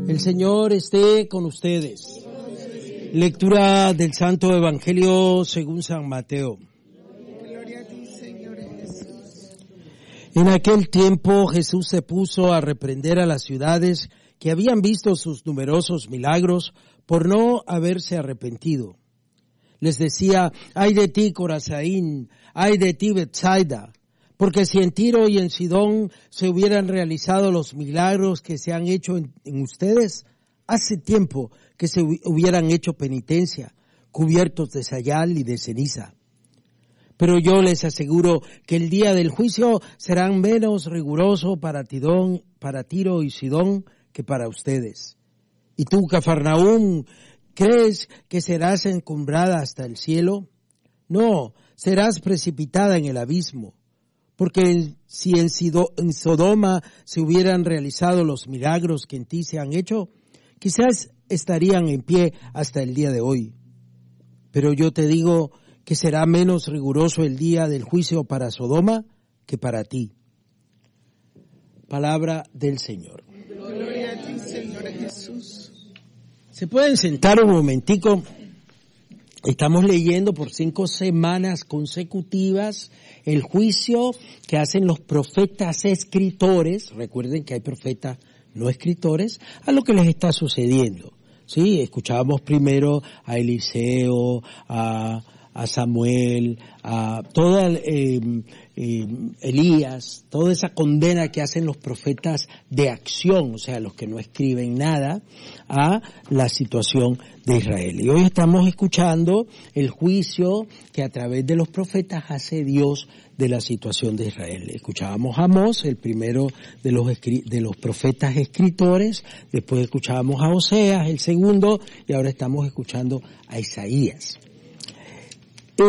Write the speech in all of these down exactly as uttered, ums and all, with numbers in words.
El Señor esté con ustedes. Lectura del Santo Evangelio según San Mateo. Gloria a ti, Señor Jesús. En aquel tiempo Jesús se puso a reprender a las ciudades que habían visto sus numerosos milagros por no haberse arrepentido. Les decía: ay de ti, Corazaín, ay de ti, Betsaida, porque si en Tiro y en Sidón se hubieran realizado los milagros que se han hecho en, en ustedes, hace tiempo que se hubieran hecho penitencia, cubiertos de sayal y de ceniza. Pero yo les aseguro que el día del juicio será menos riguroso para Tidón, para Tiro y Sidón que para ustedes. Y tú, Cafarnaúm, ¿crees que serás encumbrada hasta el cielo? No, serás precipitada en el abismo. Porque si en Sodoma se hubieran realizado los milagros que en ti se han hecho, quizás estarían en pie hasta el día de hoy. Pero yo te digo que será menos riguroso el día del juicio para Sodoma que para ti. Palabra del Señor. Gloria a ti, Señor Jesús. ¿Se pueden sentar un momentico? Estamos leyendo por cinco semanas consecutivas el juicio que hacen los profetas escritores. Recuerden que hay profetas no escritores, a lo que les está sucediendo. Sí, escuchábamos primero a Eliseo, a, a Samuel, a toda eh, eh, Elías, toda esa condena que hacen los profetas de acción, o sea, los que no escriben nada, a la situación de Israel. Y hoy estamos escuchando el juicio que a través de los profetas hace Dios de la situación de Israel. Escuchábamos a Amós, el primero de los de los profetas escritores, después escuchábamos a Oseas, el segundo, y ahora estamos escuchando a Isaías. Eh,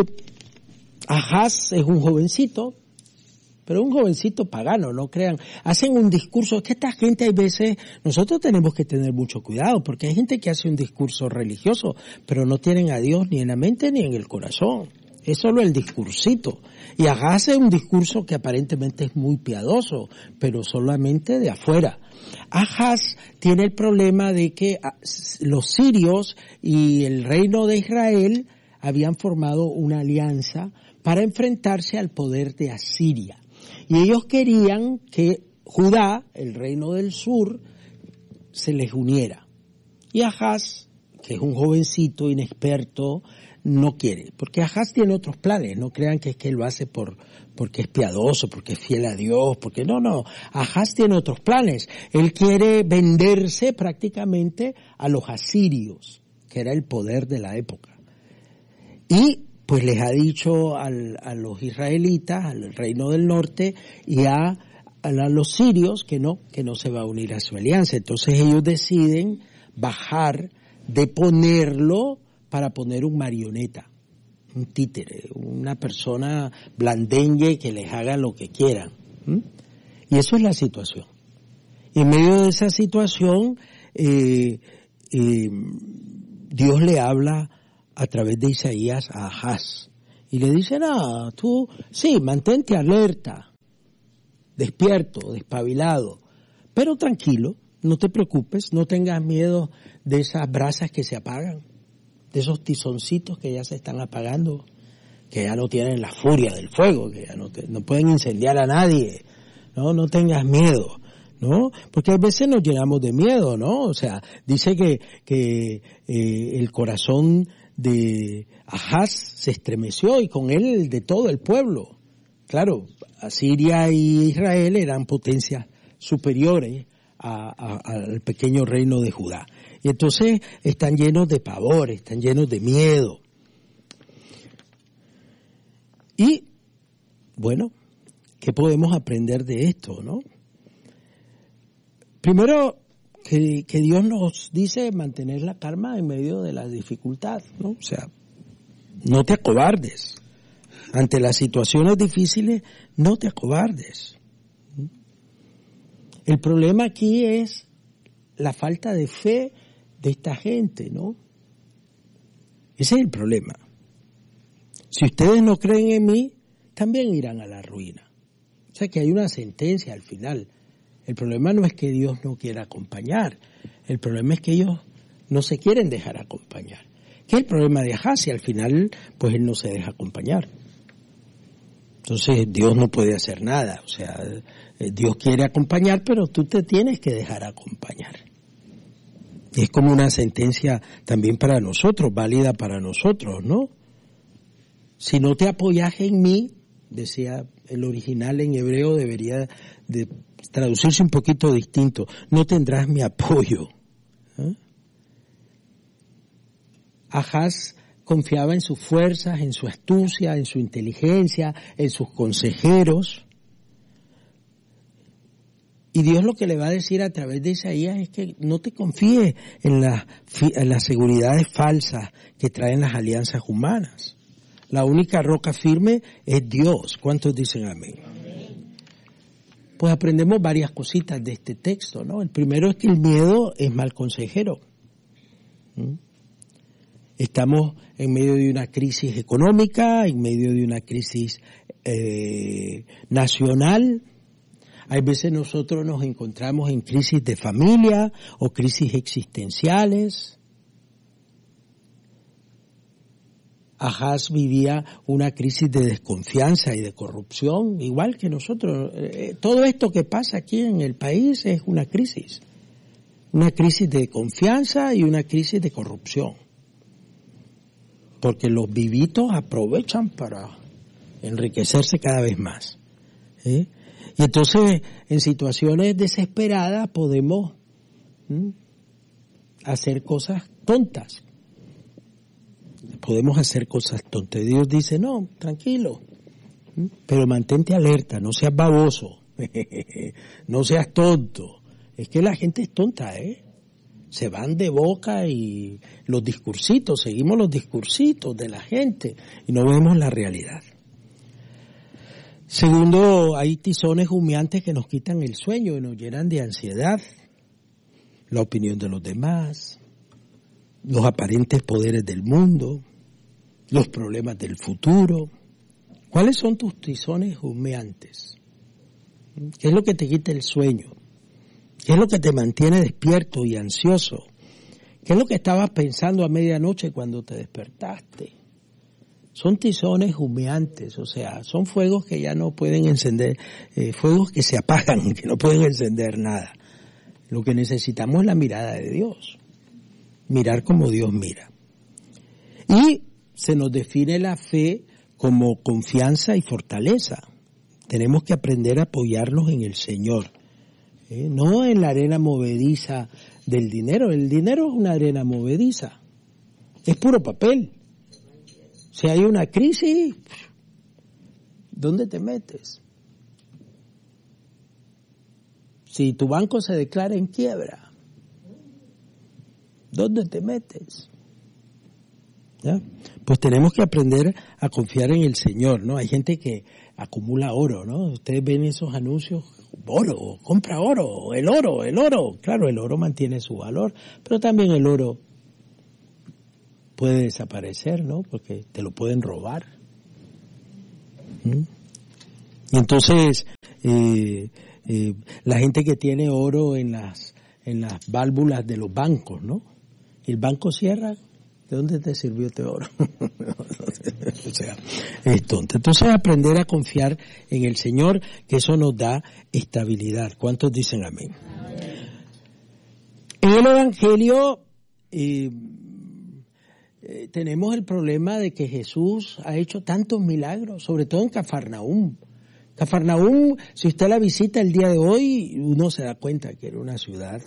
Ahaz es un jovencito, pero un jovencito pagano, no crean. Hacen un discurso, es que esta gente hay veces, nosotros tenemos que tener mucho cuidado, porque hay gente que hace un discurso religioso, pero no tienen a Dios ni en la mente ni en el corazón. Es solo el discursito. Y Ahaz es un discurso que aparentemente es muy piadoso, pero solamente de afuera. Ahaz tiene el problema de que los sirios y el reino de Israel habían formado una alianza para enfrentarse al poder de Asiria. Y ellos querían que Judá, el reino del sur, se les uniera. Y Ahaz, que es un jovencito inexperto, no quiere, porque Ahaz tiene otros planes. No crean que es que él lo hace por porque es piadoso, porque es fiel a Dios, porque no, no. Ahaz tiene otros planes. Él quiere venderse prácticamente a los asirios, que era el poder de la época. Y pues les ha dicho al, a los israelitas, al reino del norte y a, a los sirios que no, que no se va a unir a su alianza. Entonces ellos deciden bajar, deponerlo para poner un marioneta, un títere, una persona blandengue que les haga lo que quieran. ¿Mm? Y eso es la situación. Y en medio de esa situación, eh, eh, Dios le habla a través de Isaías a Ahaz. Y le dice: no, tú, sí, mantente alerta, despierto, despabilado, pero tranquilo, no te preocupes, no tengas miedo de esas brasas que se apagan, de esos tizoncitos que ya se están apagando, que ya no tienen la furia del fuego, que ya no, te, no pueden incendiar a nadie. No, no tengas miedo, ¿no? Porque a veces nos llenamos de miedo, ¿no? O sea, dice que, que eh, el corazón de Ahaz se estremeció y con él el de todo el pueblo. Claro, Asiria y Israel eran potencias superiores a, a, al pequeño reino de Judá. Y entonces están llenos de pavor, están llenos de miedo. Y, bueno, ¿qué podemos aprender de esto, no? Primero, que, que Dios nos dice mantener la calma en medio de la dificultad, ¿no? O sea, no te acobardes. Ante las situaciones difíciles, no te acobardes. El problema aquí es la falta de fe de esta gente, ¿no? Ese es el problema. Si ustedes no creen en mí, también irán a la ruina. O sea que hay una sentencia al final. El problema no es que Dios no quiera acompañar. El problema es que ellos no se quieren dejar acompañar. ¿Qué es el problema de Ahaz? Y al final, pues él no se deja acompañar. Entonces Dios no puede hacer nada. O sea, Dios quiere acompañar, pero tú te tienes que dejar acompañar. Es como una sentencia también para nosotros, válida para nosotros, ¿no? Si no te apoyas en mí, decía el original en hebreo, debería de traducirse un poquito distinto, no tendrás mi apoyo. ¿Eh? Ahaz confiaba en sus fuerzas, en su astucia, en su inteligencia, en sus consejeros. Y Dios lo que le va a decir a través de Isaías es que no te confíes en, la, en las seguridades falsas que traen las alianzas humanas. La única roca firme es Dios. ¿Cuántos dicen amén? Amén? Pues aprendemos varias cositas de este texto, ¿no? El primero es que el miedo es mal consejero. ¿Mm? Estamos en medio de una crisis económica, en medio de una crisis eh, nacional. Hay veces nosotros nos encontramos en crisis de familia o crisis existenciales. Ahaz vivía una crisis de desconfianza y de corrupción, igual que nosotros. Eh, todo esto que pasa aquí en el país es una crisis. Una crisis de confianza y una crisis de corrupción. Porque los vivitos aprovechan para enriquecerse cada vez más. ¿eh? Y entonces, en situaciones desesperadas podemos ¿m? hacer cosas tontas. Podemos hacer cosas tontas. Dios dice, no, tranquilo, ¿m? pero mantente alerta, no seas baboso, no seas tonto. Es que la gente es tonta, ¿eh? Se van de boca y los discursitos, seguimos los discursitos de la gente y no vemos la realidad. Segundo, hay tizones humeantes que nos quitan el sueño y nos llenan de ansiedad, la opinión de los demás, los aparentes poderes del mundo, los problemas del futuro. ¿Cuáles son tus tizones humeantes? ¿Qué es lo que te quita el sueño? ¿Qué es lo que te mantiene despierto y ansioso? ¿Qué es lo que estabas pensando a medianoche cuando te despertaste? Son tizones humeantes, o sea, son fuegos que ya no pueden encender, eh, fuegos que se apagan, que no pueden encender nada. Lo que necesitamos es la mirada de Dios, mirar como Dios mira. Y se nos define la fe como confianza y fortaleza. Tenemos que aprender a apoyarnos en el Señor, ¿eh? no en la arena movediza del dinero. El dinero es una arena movediza, es puro papel. Si hay una crisis, ¿dónde te metes? Si tu banco se declara en quiebra, ¿dónde te metes? ¿Ya? Pues tenemos que aprender a confiar en el Señor, ¿no? Hay gente que acumula oro, ¿no? Ustedes ven esos anuncios, oro, compra oro, el oro, el oro. Claro, el oro mantiene su valor, pero también el oro puede desaparecer, ¿no? Porque te lo pueden robar. ¿Mm? Y entonces, eh, eh, la gente que tiene oro en las en las válvulas de los bancos, ¿no? Y el banco cierra, ¿de dónde te sirvió este oro? O sea, es tonto. Entonces, aprender a confiar en el Señor, que eso nos da estabilidad. ¿Cuántos dicen amén? En el Evangelio, eh, Eh, tenemos el problema de que Jesús ha hecho tantos milagros, sobre todo en Cafarnaúm. Cafarnaúm, si usted la visita el día de hoy, uno se da cuenta que era una ciudad.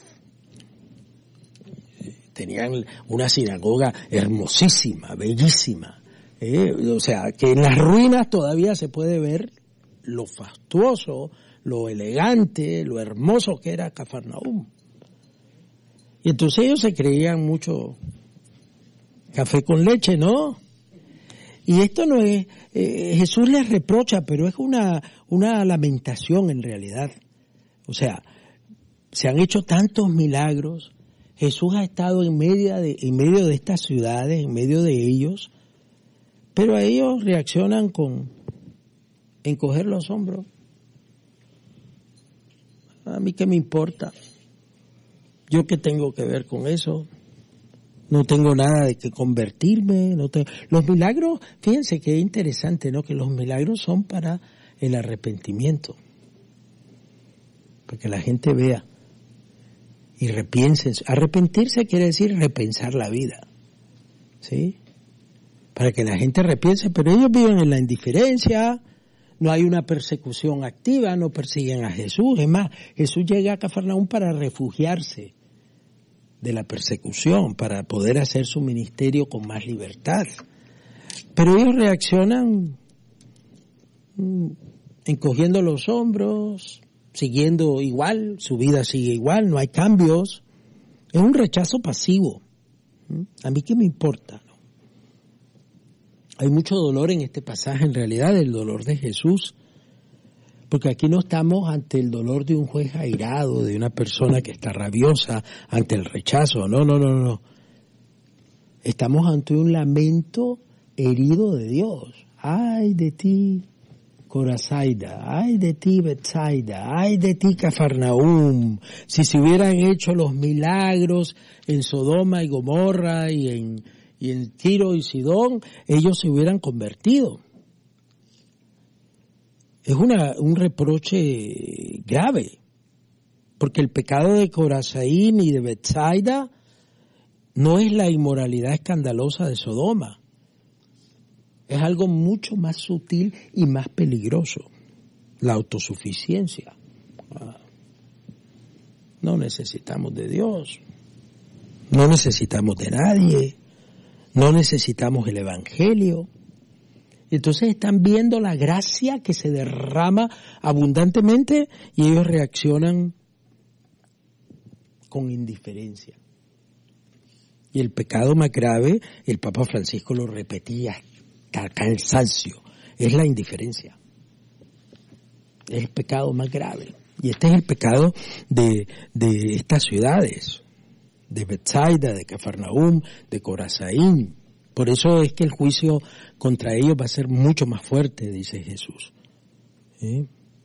Tenían una sinagoga hermosísima, bellísima. Eh, o sea, que en las ruinas todavía se puede ver lo fastuoso, lo elegante, lo hermoso que era Cafarnaúm. Y entonces ellos se creían mucho café con leche, ¿no? Y esto no es, eh, Jesús les reprocha, pero es una, una lamentación en realidad. O sea, se han hecho tantos milagros, Jesús ha estado en medio de, en medio de estas ciudades, en medio de ellos, pero a ellos reaccionan con encoger los hombros. A mí qué me importa. ¿Yo qué tengo que ver con eso? No tengo nada de que convertirme. No tengo... Los milagros, fíjense que es interesante, ¿no? Que los milagros son para el arrepentimiento. Para que la gente vea y repiense. Arrepentirse quiere decir repensar la vida. ¿Sí? Para que la gente repiense, pero ellos viven en la indiferencia. No hay una persecución activa, no persiguen a Jesús. Es más, Jesús llega a Cafarnaúm para refugiarse de la persecución, para poder hacer su ministerio con más libertad. Pero ellos reaccionan encogiendo los hombros, siguiendo igual, su vida sigue igual, no hay cambios. Es un rechazo pasivo. ¿A mí qué me importa? Hay mucho dolor en este pasaje, en realidad, el dolor de Jesús, porque aquí no estamos ante el dolor de un juez airado, de una persona que está rabiosa ante el rechazo. No, no, no, no. Estamos ante un lamento herido de Dios. Ay de ti, Corazaida, ay de ti, Betsaida, ay de ti, Cafarnaúm. Si se hubieran hecho los milagros en Sodoma y Gomorra y en, y en Tiro y Sidón, ellos se hubieran convertido. Es una, un reproche grave, porque el pecado de Corazaín y de Betsaida no es la inmoralidad escandalosa de Sodoma. Es algo mucho más sutil y más peligroso, la autosuficiencia. No necesitamos de Dios, no necesitamos de nadie, no necesitamos el Evangelio. Entonces están viendo la gracia que se derrama abundantemente y ellos reaccionan con indiferencia. Y el pecado más grave, el Papa Francisco lo repetía hasta cansancio, es la indiferencia. Es el pecado más grave. Y este es el pecado de, de estas ciudades, de Betsaida, de Cafarnaúm, de Corazaín. Por eso es que el juicio contra ellos va a ser mucho más fuerte, dice Jesús. ¿Sí?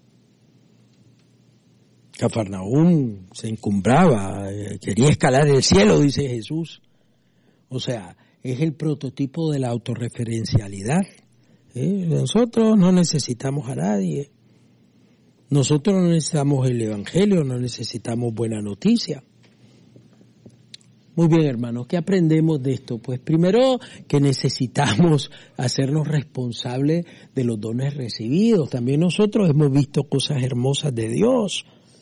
Cafarnaúm se encumbraba, quería escalar el cielo, dice Jesús. O sea, es el prototipo de la autorreferencialidad. ¿Sí? Nosotros no necesitamos a nadie. Nosotros no necesitamos el Evangelio, no necesitamos buena noticia. Muy bien, hermanos, ¿qué aprendemos de esto? Pues primero que necesitamos hacernos responsables de los dones recibidos. También nosotros hemos visto cosas hermosas de Dios.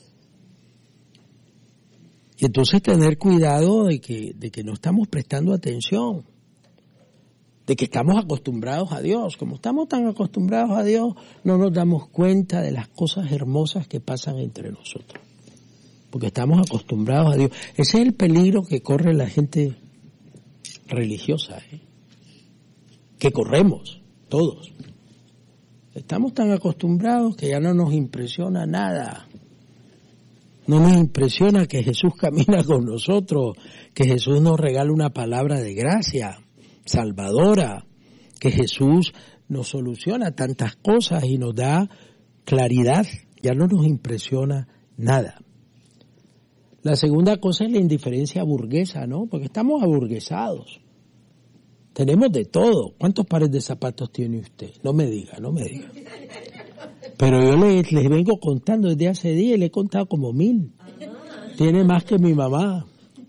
Y entonces tener cuidado de que, de que no estamos prestando atención, de que estamos acostumbrados a Dios. Como estamos tan acostumbrados a Dios, no nos damos cuenta de las cosas hermosas que pasan entre nosotros. Porque estamos acostumbrados a Dios. Ese es el peligro que corre la gente religiosa, ¿eh? Que corremos, todos. Estamos tan acostumbrados que ya no nos impresiona nada. No nos impresiona que Jesús camina con nosotros, que Jesús nos regala una palabra de gracia, salvadora, que Jesús nos soluciona tantas cosas y nos da claridad. Ya no nos impresiona nada. La segunda cosa es la indiferencia burguesa, ¿no? Porque estamos aburguesados. Tenemos de todo. ¿Cuántos pares de zapatos tiene usted? No me diga, no me diga. Pero yo les, les vengo contando desde hace días y le he contado como mil. Tiene más que mi mamá.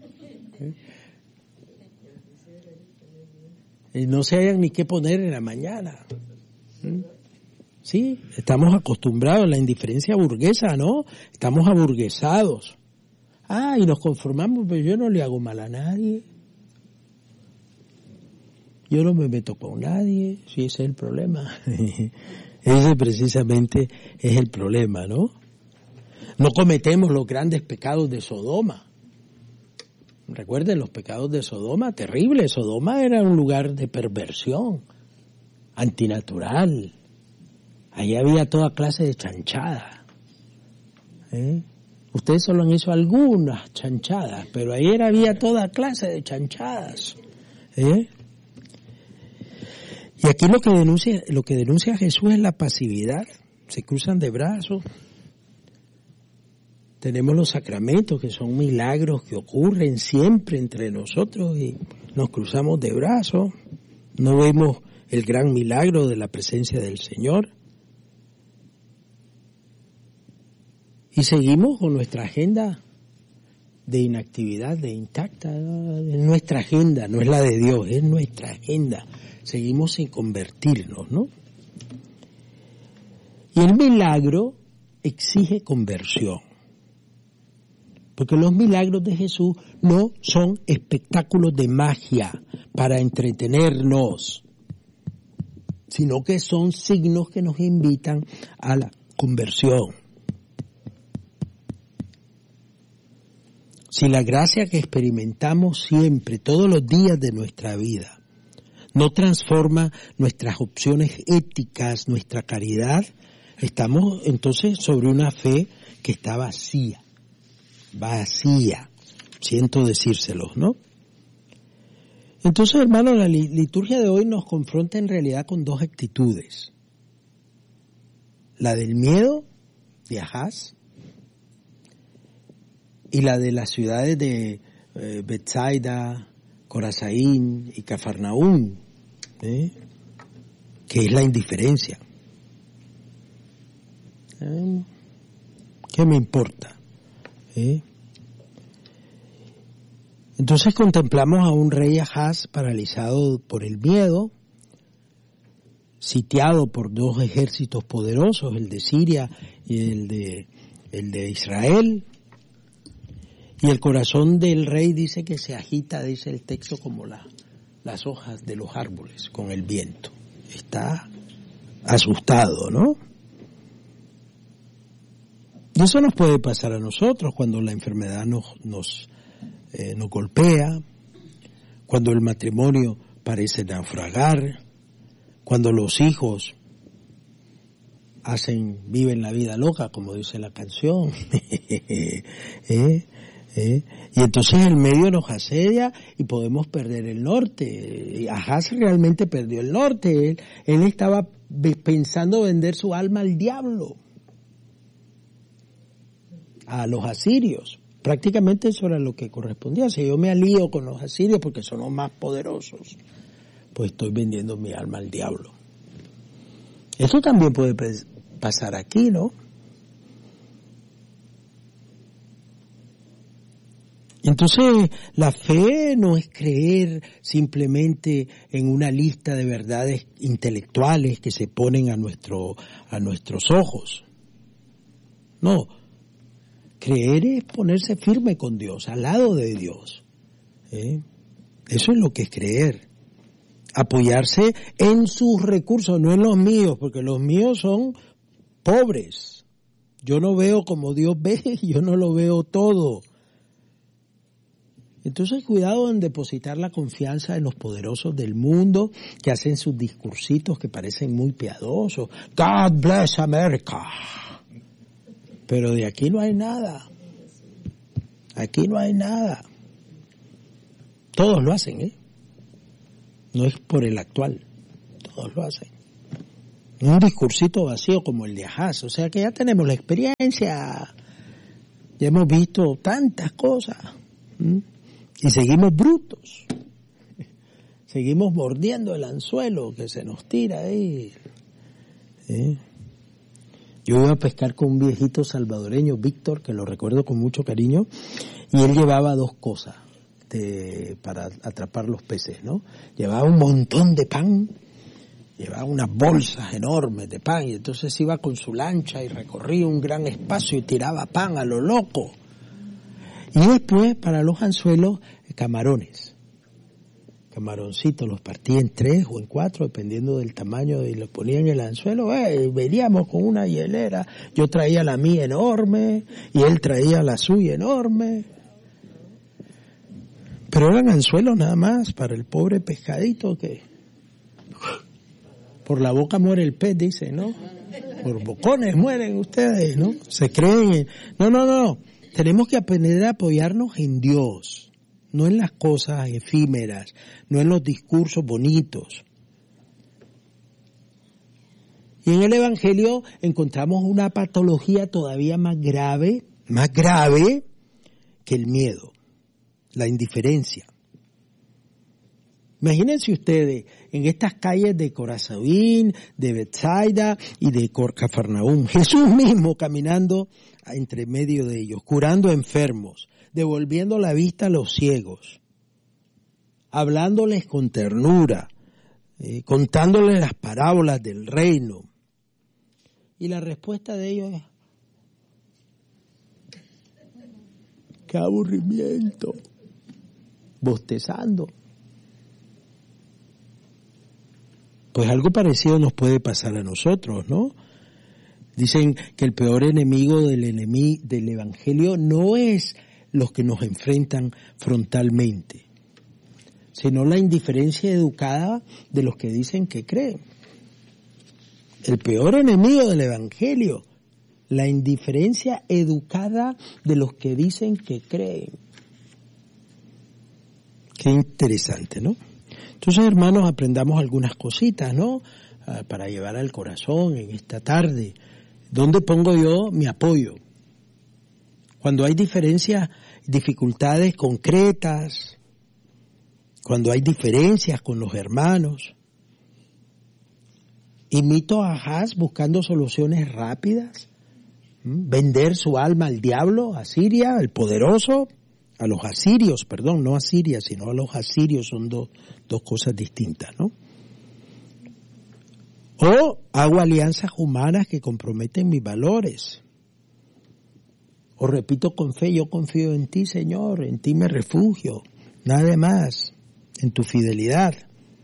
Y no se hayan ni qué poner en la mañana. Sí, estamos acostumbrados a la indiferencia burguesa, ¿no? Estamos aburguesados. Ah, y nos conformamos, pero yo no le hago mal a nadie. Yo no me meto con nadie, sí, ese es el problema. Ese precisamente es el problema, ¿no? No cometemos los grandes pecados de Sodoma. Recuerden los pecados de Sodoma, terribles. Sodoma era un lugar de perversión, antinatural. Allí había toda clase de chanchada. ¿Eh? Ustedes solo han hecho algunas chanchadas, pero ayer había toda clase de chanchadas. ¿Eh? Y aquí lo que denuncia, lo que denuncia Jesús es la pasividad. Se cruzan de brazos. tenemos los sacramentos, que son milagros que ocurren siempre entre nosotros y nos cruzamos de brazos. No vemos el gran milagro de la presencia del Señor. Y seguimos con nuestra agenda de inactividad, de intacta. Es nuestra agenda, no es la de Dios, es nuestra agenda. Seguimos sin convertirnos, ¿no? Y el milagro exige conversión. Porque los milagros de Jesús no son espectáculos de magia para entretenernos, sino que son signos que nos invitan a la conversión. Si la gracia que experimentamos siempre, todos los días de nuestra vida, no transforma nuestras opciones éticas, nuestra caridad, estamos entonces sobre una fe que está vacía, vacía, siento decírselos, ¿no? Entonces, hermano, la liturgia de hoy nos confronta en realidad con dos actitudes. La del miedo de Ahaz y la de las ciudades de eh, Betsaida, Corazaín y Cafarnaúm, ¿eh? que es la indiferencia. ¿Eh? ¿Qué me importa? ¿Eh? Entonces contemplamos a un rey Ahaz paralizado por el miedo, sitiado por dos ejércitos poderosos, el de Siria y el de, el de Israel. Y el corazón del rey dice que se agita, dice el texto, como la, las hojas de los árboles con el viento. Está asustado, ¿no? Y eso nos puede pasar a nosotros cuando la enfermedad nos, nos, eh, nos golpea, cuando el matrimonio parece naufragar, cuando los hijos hacen, viven la vida loca, como dice la canción. ¿Eh? ¿Eh? Y entonces el medio nos asedia y podemos perder el norte. Ahaz realmente perdió el norte. Él, él estaba pensando vender su alma al diablo, a los asirios. Prácticamente eso era lo que correspondía. Si yo me alío con los asirios porque son los más poderosos, pues estoy vendiendo mi alma al diablo. Eso también puede pasar aquí, ¿no? Entonces, la fe no es creer simplemente en una lista de verdades intelectuales que se ponen a nuestro, a nuestros ojos. No. Creer es ponerse firme con Dios, al lado de Dios. ¿Eh? Eso es lo que es creer. Apoyarse en sus recursos, no en los míos, porque los míos son pobres. Yo no veo como Dios ve, yo no lo veo todo. Entonces, cuidado en depositar la confianza en los poderosos del mundo que hacen sus discursitos que parecen muy piadosos. God bless America. Pero de aquí no hay nada. Aquí no hay nada. Todos lo hacen, ¿eh? No es por el actual. Todos lo hacen. Un discursito vacío como el de Ahaz. O sea que ya tenemos la experiencia. Ya hemos visto tantas cosas. ¿Mm? Y seguimos brutos. Seguimos mordiendo el anzuelo que se nos tira ahí. ¿Eh? Yo iba a pescar con un viejito salvadoreño, Víctor, que lo recuerdo con mucho cariño, y él llevaba dos cosas de, para atrapar los peces, ¿no? Llevaba un montón de pan, llevaba unas bolsas enormes de pan, y entonces iba con su lancha y recorría un gran espacio y tiraba pan a lo loco. Y después, para los anzuelos, camarones. Camaroncitos, los partía en tres o en cuatro, dependiendo del tamaño, y los ponía en el anzuelo. Eh, veníamos con una hielera. Yo traía la mía enorme, y él traía la suya enorme. Pero eran anzuelos nada más para el pobre pescadito que por la boca muere el pez, dice, ¿no? Por bocones mueren ustedes, ¿no? Se creen en... No, no, no. Tenemos que aprender a apoyarnos en Dios, no en las cosas efímeras, no en los discursos bonitos. Y en el Evangelio encontramos una patología todavía más grave más grave que el miedo, la indiferencia. Imagínense ustedes en estas calles de Corazín, de Betsaida y de Cafarnaúm, Jesús mismo caminando entre medio de ellos, curando enfermos, devolviendo la vista a los ciegos, hablándoles con ternura, eh, contándoles las parábolas del reino. Y la respuesta de ellos es: ¡qué aburrimiento! Bostezando. Pues algo parecido nos puede pasar a nosotros, ¿no? Dicen que el peor enemigo del enemigo del evangelio no es los que nos enfrentan frontalmente, sino la indiferencia educada de los que dicen que creen. El peor enemigo del evangelio, la indiferencia educada de los que dicen que creen. Qué interesante, ¿no? Entonces, hermanos, aprendamos algunas cositas, ¿no? Uh, para llevar al corazón en esta tarde. ¿Dónde pongo yo mi apoyo? Cuando hay diferencias, dificultades concretas, cuando hay diferencias con los hermanos. Imito a Ahaz buscando soluciones rápidas. ¿Mm? Vender su alma al diablo, a Siria, el poderoso. A los asirios, perdón, no a Siria, sino a los asirios, son dos, dos cosas distintas, ¿no? O hago alianzas humanas que comprometen mis valores. O repito con fe, yo confío en ti, Señor, en ti me refugio, nada más, en tu fidelidad.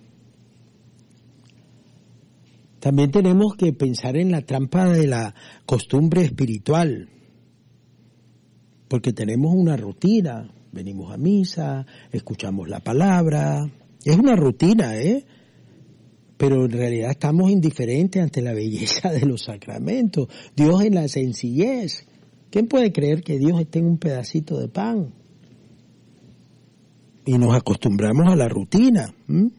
También tenemos que pensar en la trampa de la costumbre espiritual. Porque tenemos una rutina, venimos a misa, escuchamos la palabra, es una rutina, ¿eh? Pero en realidad estamos indiferentes ante la belleza de los sacramentos, Dios en la sencillez. ¿Quién puede creer que Dios esté en un pedacito de pan? Y nos acostumbramos a la rutina. ¿m?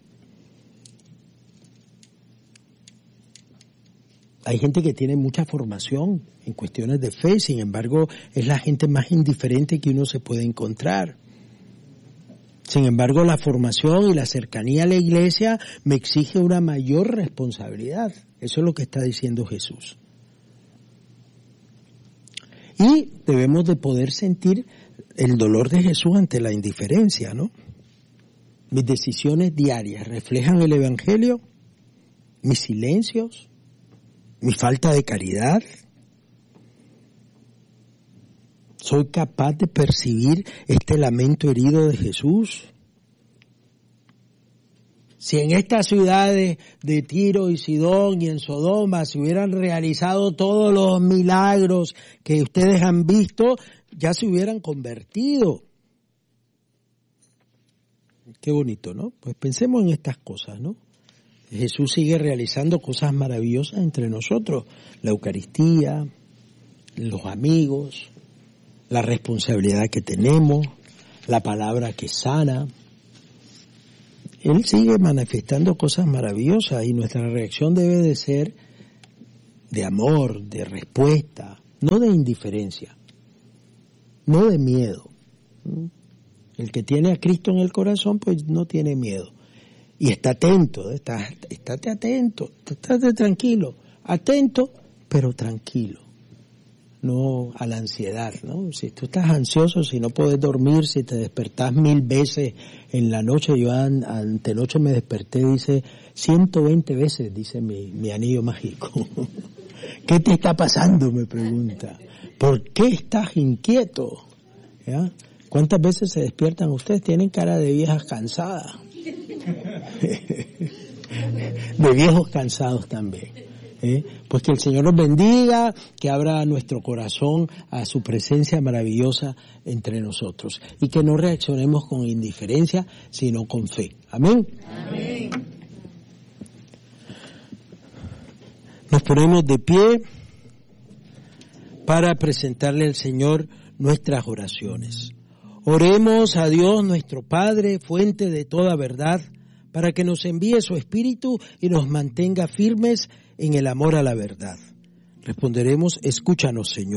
Hay gente que tiene mucha formación en cuestiones de fe, sin embargo, es la gente más indiferente que uno se puede encontrar. Sin embargo, la formación y la cercanía a la iglesia me exige una mayor responsabilidad. Eso es lo que está diciendo Jesús. Y debemos de poder sentir el dolor de Jesús ante la indiferencia, ¿no? Mis decisiones diarias reflejan el Evangelio, mis silencios, mi falta de caridad. ¿Soy capaz de percibir este lamento herido de Jesús? Si en estas ciudades de Tiro y Sidón y en Sodoma se hubieran realizado todos los milagros que ustedes han visto, ya se hubieran convertido. Qué bonito, ¿no? Pues pensemos en estas cosas, ¿no? Jesús sigue realizando cosas maravillosas entre nosotros. La Eucaristía, los amigos, la responsabilidad que tenemos, la palabra que sana. Él sigue manifestando cosas maravillosas y nuestra reacción debe de ser de amor, de respuesta, no de indiferencia, no de miedo. El que tiene a Cristo en el corazón, pues no tiene miedo. Y está atento, está, estate atento, estate tranquilo, atento, pero tranquilo. No a la ansiedad, ¿no? Si tú estás ansioso, si no puedes dormir, si te despertás mil veces en la noche, yo an, antenoche me desperté, dice, ciento veinte veces, dice mi, mi anillo mágico. ¿Qué te está pasando? Me pregunta. ¿Por qué estás inquieto? ¿Ya? ¿Cuántas veces se despiertan ustedes? Tienen cara de viejas cansadas. De viejos cansados también. ¿Eh? Pues que el Señor nos bendiga, que abra nuestro corazón a su presencia maravillosa entre nosotros y que no reaccionemos con indiferencia, sino con fe. Amén. Amén. Nos ponemos de pie para presentarle al Señor nuestras oraciones. Oremos a Dios nuestro Padre, fuente de toda verdad, para que nos envíe su Espíritu y nos mantenga firmes en el amor a la verdad. Responderemos, escúchanos, Señor.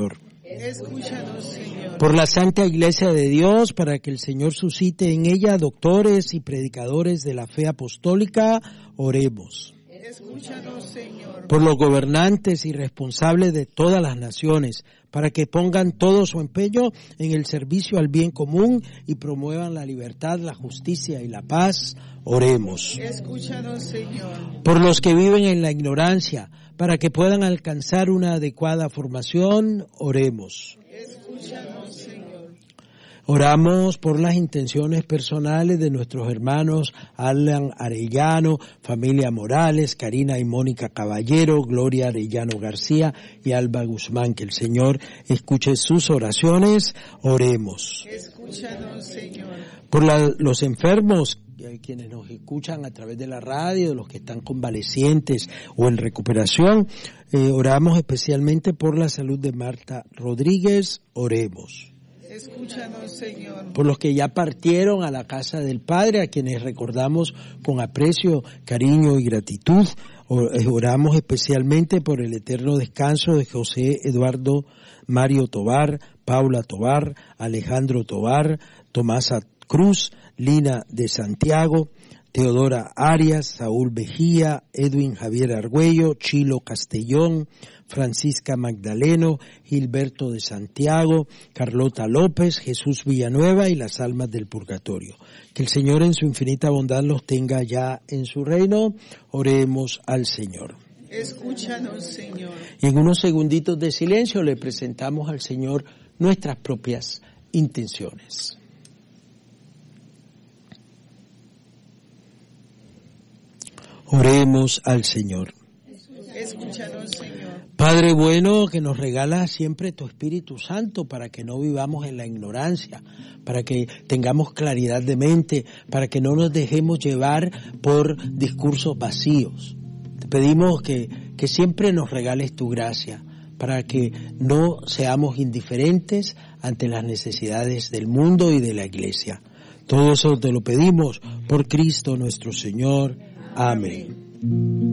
Escúchanos, Señor. Por la Santa Iglesia de Dios, para que el Señor suscite en ella doctores y predicadores de la fe apostólica, oremos. Escúchanos, Señor. Por los gobernantes y responsables de todas las naciones, para que pongan todo su empeño en el servicio al bien común y promuevan la libertad, la justicia y la paz, oremos. Escúchanos, Señor. Por los que viven en la ignorancia, para que puedan alcanzar una adecuada formación, oremos. Escúchanos, Señor. Oramos por las intenciones personales de nuestros hermanos Alan Arellano, familia Morales, Karina y Mónica Caballero, Gloria Arellano García y Alba Guzmán. Que el Señor escuche sus oraciones. Oremos. Escúchanos, Señor. Por la, los enfermos, quienes nos escuchan a través de la radio, los que están convalecientes o en recuperación, eh, oramos especialmente por la salud de Marta Rodríguez. Oremos. Escúchanos, Señor. Por los que ya partieron a la casa del Padre, a quienes recordamos con aprecio, cariño y gratitud. Oramos especialmente por el eterno descanso de José Eduardo Mario Tobar, Paula Tobar, Alejandro Tobar, Tomasa Cruz, Lina de Santiago, Teodora Arias, Saúl Vejía, Edwin Javier Argüello, Chilo Castellón, Francisca Magdaleno, Gilberto de Santiago, Carlota López, Jesús Villanueva y las almas del purgatorio. Que el Señor en su infinita bondad los tenga ya en su reino. Oremos al Señor. Escúchanos, Señor. Y en unos segunditos de silencio le presentamos al Señor nuestras propias intenciones. Oremos al Señor. Escúchanos, Señor. Padre bueno, que nos regala siempre tu Espíritu Santo para que no vivamos en la ignorancia, para que tengamos claridad de mente, para que no nos dejemos llevar por discursos vacíos. Te pedimos que, que siempre nos regales tu gracia, para que no seamos indiferentes ante las necesidades del mundo y de la Iglesia. Todo eso te lo pedimos por Cristo nuestro Señor. Amén.